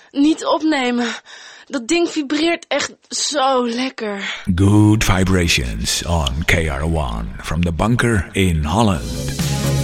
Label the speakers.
Speaker 1: Niet opnemen. Dat ding vibreert echt zo lekker.
Speaker 2: Good vibrations on KR1 from the bunker in Holland.